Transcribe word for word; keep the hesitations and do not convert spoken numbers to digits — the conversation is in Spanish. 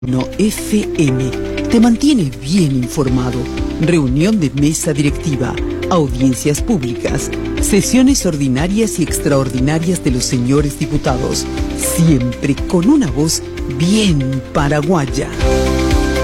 No F M te mantiene bien informado. Reunión de mesa directiva, audiencias públicas, sesiones ordinarias y extraordinarias de los señores diputados, siempre con una voz bien paraguaya.